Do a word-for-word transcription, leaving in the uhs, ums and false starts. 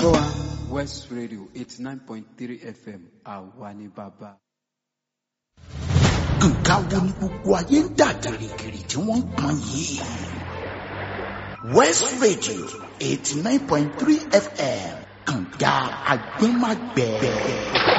West Radio eighty nine point three F M àwa ni bàbá. Nǹkan wo ni gbogbo ayé ń dà gìrìgìrì tí wọ́n ń pọn yìí? West Radio eighty nine point three F M kànga agbẹ́magbẹ́.